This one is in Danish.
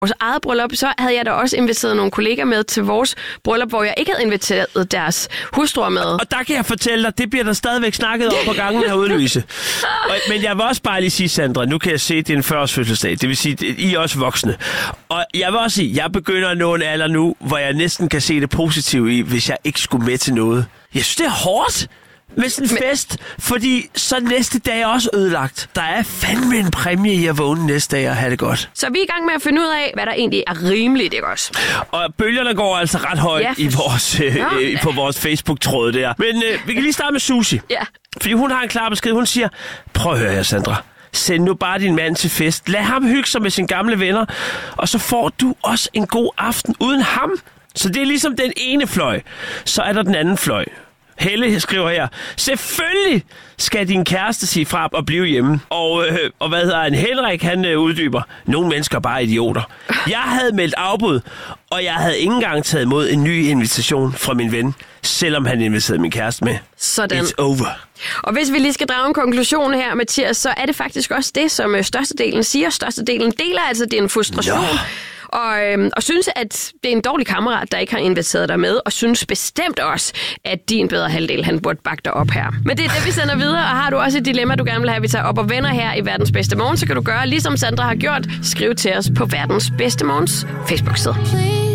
vores eget bryllup, så havde jeg da også inviteret nogle kolleger med til vores bryllup, hvor jeg ikke havde inviteret deres hustruer med. Og der kan jeg fortælle dig, det bliver der stadigvæk snakket om på gangen herude, Louise. Men jeg vil også bare lige sige, Sandra, nu kan jeg se, at det er en 40-års fødselsdag. Det vil sige, at I er også voksne. Og jeg vil også sige, at jeg begynder at nå en alder nu, hvor jeg næsten kan se det positive i, hvis jeg ikke skulle med til noget. Jeg synes, det er hårdt med sådan en fest, fordi så næste dag er også ødelagt. Der er fandme en præmie i at vågne næste dag og have det godt. Så vi er i gang med at finde ud af, hvad der egentlig er rimeligt, ikke også? Og bølgerne går altså ret højt på vores Facebook-tråd der. Men vi kan lige starte med Susie. Ja. Fordi hun har en klar besked. Hun siger, prøv at høre her, Sandra. Send nu bare din mand til fest. Lad ham hygge sig med sine gamle venner. Og så får du også en god aften uden ham. Så det er ligesom den ene fløj. Så er der den anden fløj. Helle skriver her, selvfølgelig skal din kæreste sige fra og blive hjemme. Og hvad hedder han? Henrik, han uddyber. Nogle mennesker er bare idioter. Jeg havde meldt afbud, og jeg havde ikke engang taget imod en ny invitation fra min ven, selvom han inviterede min kæreste med. Sådan. It's over. Og hvis vi lige skal drage en konklusion her, Mathias, så er det faktisk også det, som størstedelen siger. Størstedelen deler altså din frustration. Nå. Og synes, at det er en dårlig kammerat, der ikke har inviteret dig med, og synes bestemt også, at din bedre halvdel, han burde bakke dig op her. Men det er det, vi sender videre, og har du også et dilemma, du gerne vil have, at vi tager op og vender her i Verdens Bedste Morgen, så kan du gøre, ligesom Sandra har gjort, skriv til os på Verdens Bedste Morgens Facebook-side.